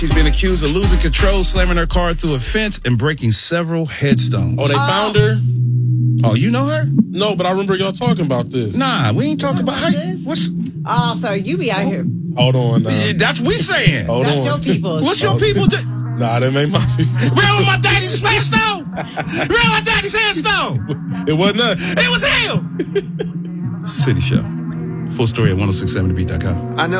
She's been accused of losing control, slamming her car through a fence, and breaking several headstones. Oh, they found her? Oh, you know her? No, but I remember y'all talking about this. Nah, we ain't talking about her. What's... Oh, so you be out here. Hold on now. Yeah, that's what we saying. Hold That's on. your people. What's your people do? Nah, that ain't my people. Real my daddy's headstone? Real my daddy's headstone? It wasn't us. It was him. City Show. Full story at 1067thebeat.com. I know.